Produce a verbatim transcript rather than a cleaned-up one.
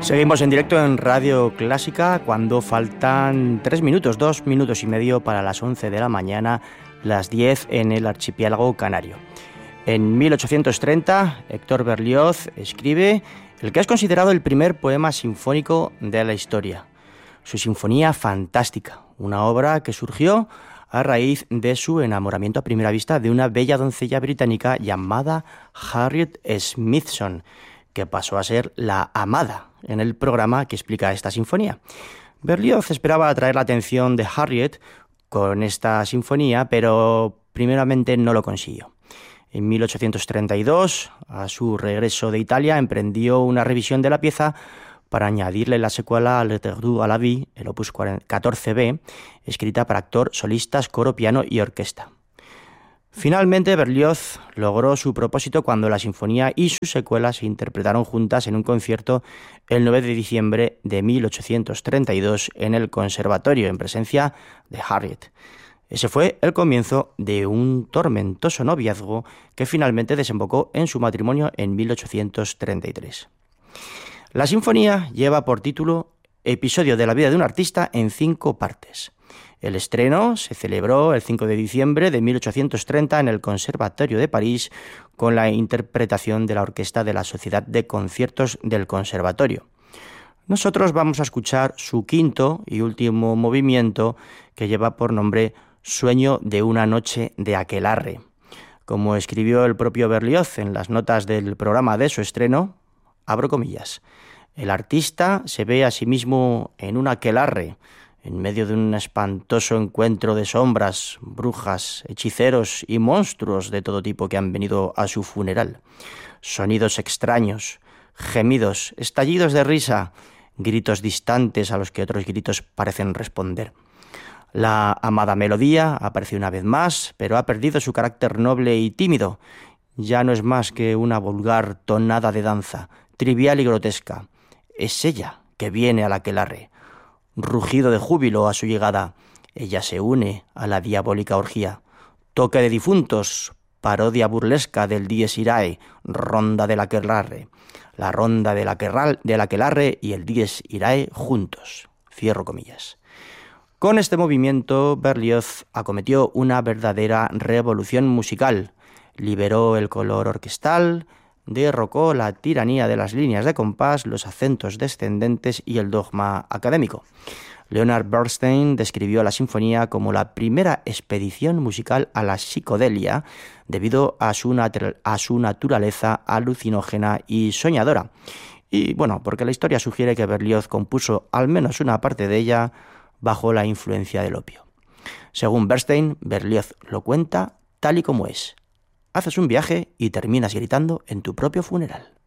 Seguimos en directo en Radio Clásica cuando faltan tres minutos, dos minutos y medio para las once de la mañana, las diez en el archipiélago canario. En mil ochocientos treinta, Héctor Berlioz escribe el que es considerado el primer poema sinfónico de la historia, su Sinfonía Fantástica, una obra que surgió a raíz de su enamoramiento a primera vista de una bella doncella británica llamada Harriet Smithson, que pasó a ser la amada en el programa que explica esta sinfonía. Berlioz esperaba atraer la atención de Harriet con esta sinfonía, pero primeramente no lo consiguió. En mil ochocientos treinta y dos, a su regreso de Italia, emprendió una revisión de la pieza para añadirle la secuela al L'éternel à la vie, el opus catorce be, escrita para actor, solistas, coro, piano y orquesta. Finalmente, Berlioz logró su propósito cuando la sinfonía y su secuela se interpretaron juntas en un concierto el nueve de diciembre de mil ochocientos treinta y dos en el Conservatorio, en presencia de Harriet. Ese fue el comienzo de un tormentoso noviazgo que finalmente desembocó en su matrimonio en mil ochocientos treinta y tres. La sinfonía lleva por título Episodio de la vida de un artista en cinco partes. El estreno se celebró el cinco de diciembre de mil ochocientos treinta en el Conservatorio de París con la interpretación de la orquesta de la Sociedad de Conciertos del Conservatorio. Nosotros vamos a escuchar su quinto y último movimiento, que lleva por nombre Sueño de una noche de aquelarre. Como escribió el propio Berlioz en las notas del programa de su estreno, abro comillas, el artista se ve a sí mismo en un aquelarre, en medio de un espantoso encuentro de sombras, brujas, hechiceros y monstruos de todo tipo que han venido a su funeral. Sonidos extraños, gemidos, estallidos de risa, gritos distantes a los que otros gritos parecen responder. La amada melodía aparece una vez más, pero ha perdido su carácter noble y tímido. Ya no es más que una vulgar tonada de danza, trivial y grotesca. Es ella que viene al aquelarre. Rugido de júbilo a su llegada, ella se une a la diabólica orgía. Toque de difuntos, parodia burlesca del Dies Irae, ronda del aquelarre. La ronda del aquelarre y el Dies Irae juntos. Cierro comillas. Con este movimiento, Berlioz acometió una verdadera revolución musical. Liberó el color orquestal, derrocó la tiranía de las líneas de compás, los acentos descendentes y el dogma académico. Leonard Bernstein describió la sinfonía como la primera expedición musical a la psicodelia debido a su, nat- a su naturaleza alucinógena y soñadora. Y bueno, porque la historia sugiere que Berlioz compuso al menos una parte de ella bajo la influencia del opio. Según Bernstein, Berlioz lo cuenta tal y como es. Haces un viaje y terminas gritando en tu propio funeral.